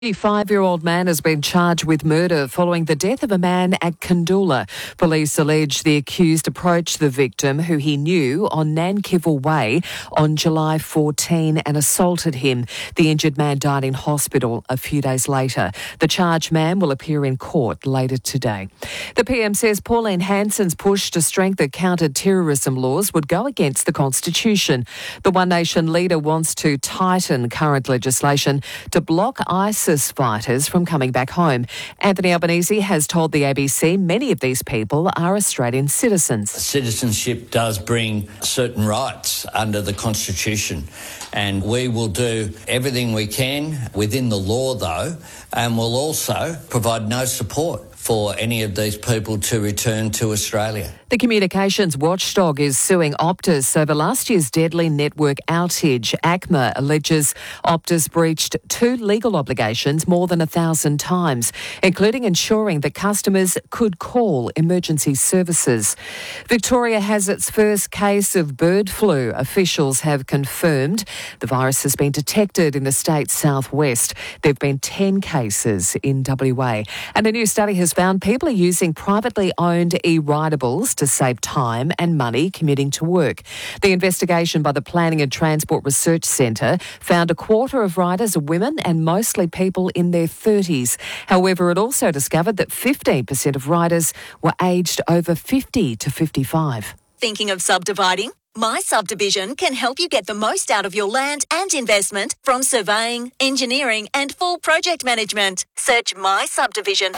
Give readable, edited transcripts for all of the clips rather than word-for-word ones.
A 5-year-old man has been charged with murder following the death of a man at Kandoola. Police allege the accused approached the victim, who he knew, on Nankival Way on July 14 and assaulted him. The injured man died in hospital a few days later. The charged man will appear in court later today. The PM says Pauline Hanson's push to strengthen counter-terrorism laws would go against the Constitution. The One Nation leader wants to tighten current legislation to block ISIS fighters from coming back home. Anthony Albanese has told the ABC many of these people are Australian citizens. Citizenship does bring certain rights under the Constitution, and we will do everything we can within the law, though, and will also provide no support for any of these people to return to Australia. The communications watchdog is suing Optus over last year's deadly network outage. ACMA alleges Optus breached 2 legal obligations more than 1,000 times, including ensuring that customers could call emergency services. Victoria has its first case of bird flu. Officials have confirmed the virus has been detected in the state's southwest. There have been 10 cases in WA. And a new study has found people are using privately owned e-ridables to save time and money commuting to work. The investigation by the Planning and Transport Research Centre found a quarter of riders are women and mostly people in their 30s. However, it also discovered that 15% of riders were aged over 50 to 55. Thinking of subdividing? My Subdivision can help you get the most out of your land and investment from surveying, engineering and full project management. Search My Subdivision.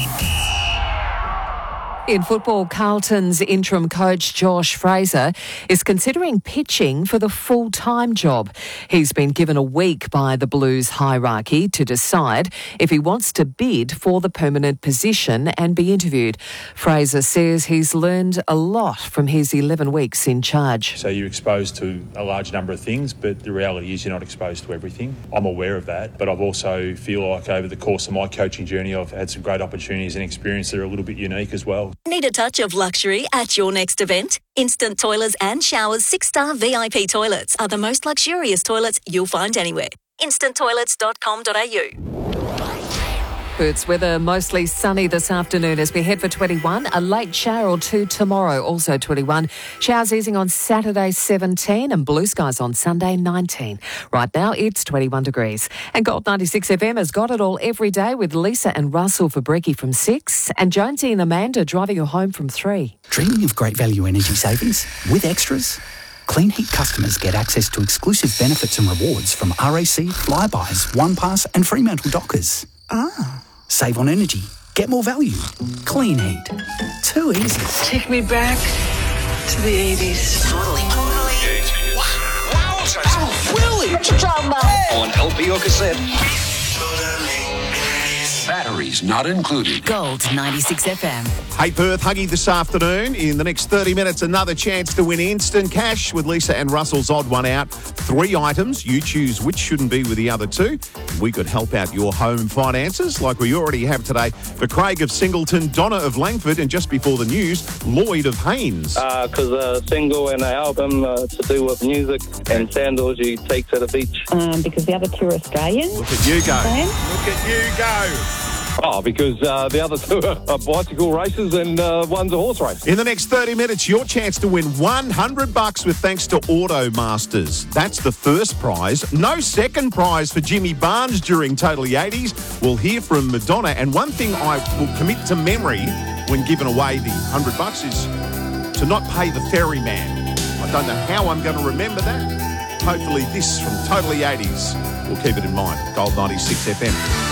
In football, Carlton's interim coach Josh Fraser is considering pitching for the full-time job. He's been given a week by the Blues hierarchy to decide if he wants to bid for the permanent position and be interviewed. Fraser says he's learned a lot from his 11 weeks in charge. So you're exposed to a large number of things, but the reality is you're not exposed to everything. I'm aware of that, but I've also feel like over the course of my coaching journey, I've had some great opportunities and experience that are a little bit unique as well. Need a touch of luxury at your next event? Instant Toilers and Showers 6-star VIP toilets are the most luxurious toilets you'll find anywhere. instanttoilets.com.au. Perth's weather mostly sunny this afternoon as we head for 21. A late shower or two tomorrow, also 21. Showers easing on Saturday, 17, and blue skies on Sunday, 19. Right now, it's 21 degrees. And Gold 96 FM has got it all every day with Lisa and Russell for brekkie from 6 and Jonesy and Amanda driving you home from 3. Dreaming of great value energy savings with extras? Clean Heat customers get access to exclusive benefits and rewards from RAC, Flybuys, OnePass and Fremantle Dockers. Save on energy. Get more value. Clean Heat. Too easy. Take me back to the 80s. Totally. Wow. Oh, Willie! What you talking about? On LP or cassette. Batteries not included. Gold 96 FM. Hey Perth, Huggy this afternoon. In the next 30 minutes, another chance to win instant cash with Lisa and Russell's Odd One Out. 3 items. You choose which shouldn't be with the other 2. We could help out your home finances like we already have today for Craig of Singleton, Donna of Langford, and just before the news, Lloyd of Haynes. Because single and an album to do with music and sandals you take to the beach. Because the other 2 are Australian. Look at you go. Look at you go. Oh, because the other 2 are bicycle races and one's a horse race. In the next 30 minutes, your chance to win $100 with thanks to Auto Masters. That's the first prize. No second prize for Jimmy Barnes during Totally 80s. We'll hear from Madonna. And one thing I will commit to memory when giving away the $100 is to not pay the ferryman. I don't know how I'm going to remember that. Hopefully this from Totally 80s will keep it in mind. Gold 96 FM.